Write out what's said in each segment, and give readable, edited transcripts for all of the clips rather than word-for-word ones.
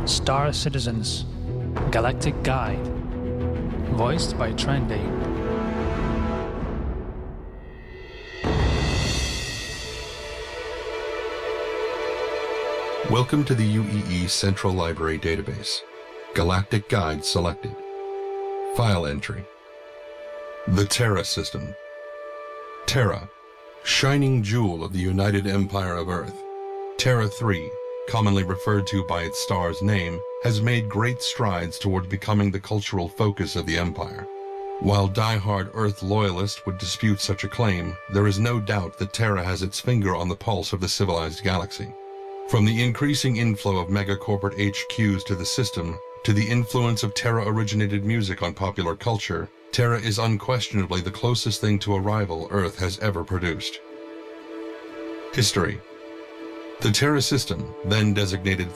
Star Citizens, Galactic Guide, voiced by Trendy. Welcome to the UEE Central Library Database. Galactic Guide selected. File entry. The Terra System. Terra, shining jewel of the United Empire of Earth. Terra 3, commonly referred to by its star's name, has made great strides toward becoming the cultural focus of the Empire. While die-hard Earth loyalists would dispute such a claim, there is no doubt that Terra has its finger on the pulse of the civilized galaxy. From the increasing inflow of mega-corporate HQs to the system, to the influence of Terra-originated music on popular culture, Terra is unquestionably the closest thing to a rival Earth has ever produced. History. The Terra system, then designated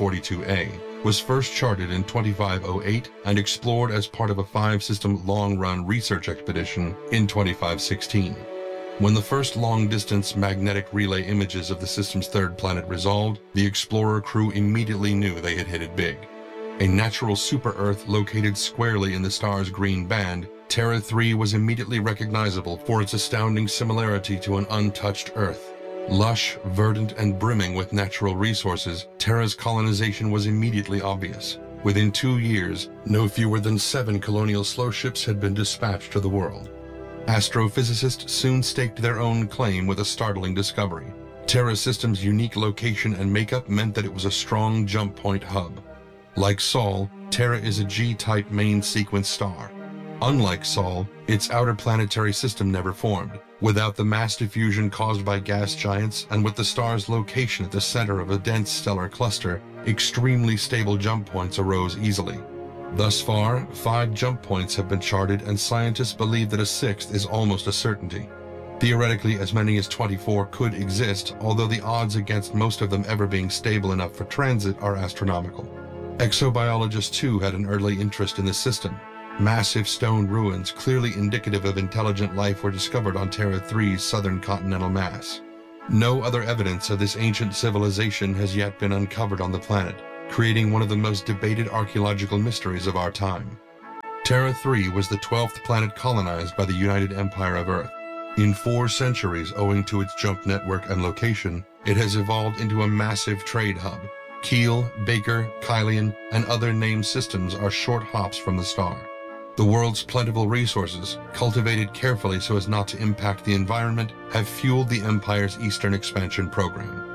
342A, was first charted in 2508 and explored as part of a 5-system long-run research expedition in 2516. When the first long-distance magnetic relay images of the system's third planet resolved, the explorer crew immediately knew they had hit it big. A natural super-Earth located squarely in the star's green band, Terra 3 was immediately recognizable for its astounding similarity to an untouched Earth. Lush, verdant, and brimming with natural resources, Terra's colonization was immediately obvious. Within 2 years, no fewer than 7 colonial slow ships had been dispatched to the world. Astrophysicists soon staked their own claim with a startling discovery. Terra system's unique location and makeup meant that it was a strong jump point hub. Like Sol, Terra is a G-type main sequence star. Unlike Sol, its outer planetary system never formed. Without the mass diffusion caused by gas giants and with the star's location at the center of a dense stellar cluster, extremely stable jump points arose easily. Thus far, 5 jump points have been charted, and scientists believe that a 6th is almost a certainty. Theoretically, as many as 24 could exist, although the odds against most of them ever being stable enough for transit are astronomical. Exobiologists too had an early interest in the system. Massive stone ruins, clearly indicative of intelligent life, were discovered on Terra 3's southern continental mass. No other evidence of this ancient civilization has yet been uncovered on the planet, creating one of the most debated archaeological mysteries of our time. Terra 3 was the 12th planet colonized by the United Empire of Earth. In 4 centuries, owing to its jump network and location, it has evolved into a massive trade hub. Keel, Baker, Kylian, and other named systems are short hops from the star. The world's plentiful resources, cultivated carefully so as not to impact the environment, have fueled the Empire's eastern expansion program.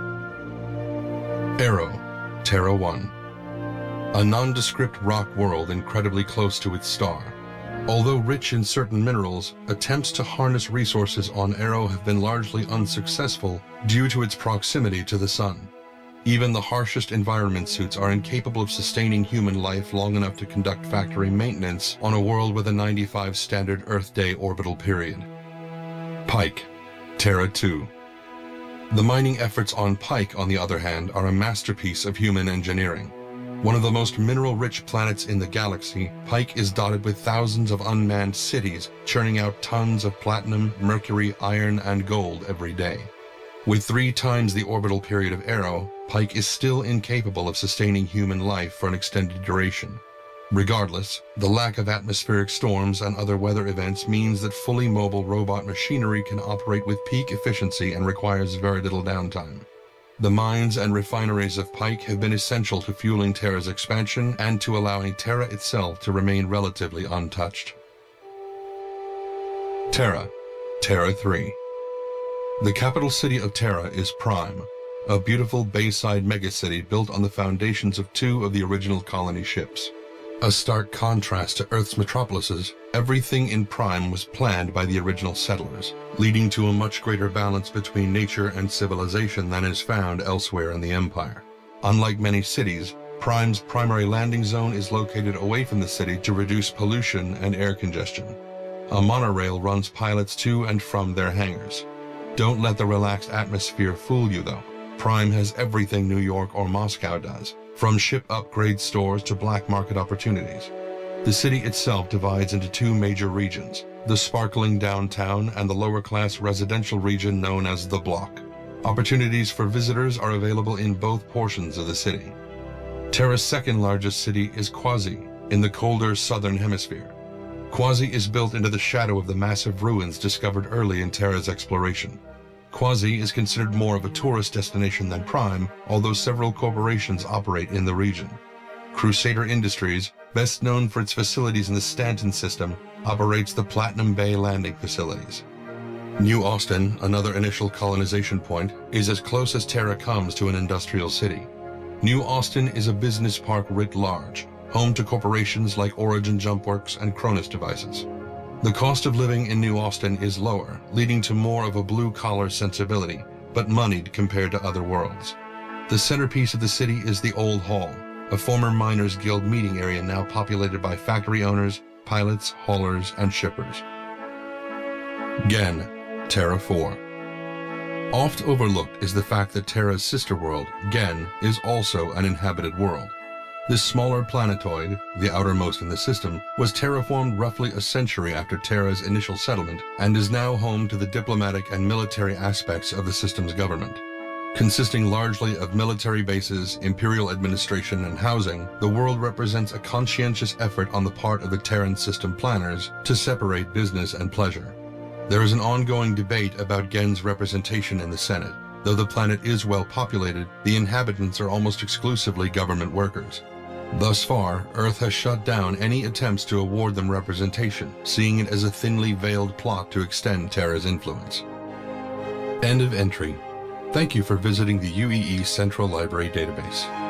Arrow, Terra 1. A nondescript rock world incredibly close to its star. Although rich in certain minerals, attempts to harness resources on Arrow have been largely unsuccessful due to its proximity to the Sun. Even the harshest environment suits are incapable of sustaining human life long enough to conduct factory maintenance on a world with a 95 standard Earth day orbital period. Pike, Terra 2. The mining efforts on Pike, on the other hand, are a masterpiece of human engineering. One of the most mineral-rich planets in the galaxy, Pike is dotted with thousands of unmanned cities, churning out tons of platinum, mercury, iron, and gold every day. With 3 times the orbital period of Arrow, Pike is still incapable of sustaining human life for an extended duration. Regardless, the lack of atmospheric storms and other weather events means that fully mobile robot machinery can operate with peak efficiency and requires very little downtime. The mines and refineries of Pike have been essential to fueling Terra's expansion and to allowing Terra itself to remain relatively untouched. Terra, Terra 3. The capital city of Terra is Prime, a beautiful bayside megacity built on the foundations of 2 of the original colony ships. A stark contrast to Earth's metropolises, everything in Prime was planned by the original settlers, leading to a much greater balance between nature and civilization than is found elsewhere in the Empire. Unlike many cities, Prime's primary landing zone is located away from the city to reduce pollution and air congestion. A monorail runs pilots to and from their hangars. Don't let the relaxed atmosphere fool you, though. Prime has everything New York or Moscow does, from ship upgrade stores to black market opportunities. The city itself divides into 2 major regions, the sparkling downtown and the lower-class residential region known as the Block. Opportunities for visitors are available in both portions of the city. Terra's second largest city is Quasi, in the colder southern hemisphere. Quasi is built into the shadow of the massive ruins discovered early in Terra's exploration. Quasi is considered more of a tourist destination than Prime, although several corporations operate in the region. Crusader Industries, best known for its facilities in the Stanton system, operates the Platinum Bay landing facilities. New Austin, another initial colonization point, is as close as Terra comes to an industrial city. New Austin is a business park writ large, home to corporations like Origin Jumpworks and Cronus Devices. The cost of living in New Austin is lower, leading to more of a blue-collar sensibility, but moneyed compared to other worlds. The centerpiece of the city is the Old Hall, a former Miners Guild meeting area now populated by factory owners, pilots, haulers, and shippers. Gen, Terra 4. Oft overlooked is the fact that Terra's sister world, Gen, is also an inhabited world. This smaller planetoid, the outermost in the system, was terraformed roughly a century after Terra's initial settlement and is now home to the diplomatic and military aspects of the system's government. Consisting largely of military bases, imperial administration, and housing, the world represents a conscientious effort on the part of the Terran system planners to separate business and pleasure. There is an ongoing debate about Gen's representation in the Senate. Though the planet is well populated, the inhabitants are almost exclusively government workers. Thus far, Earth has shut down any attempts to award them representation, seeing it as a thinly veiled plot to extend Terra's influence. End of entry. Thank you for visiting the UEE Central Library database.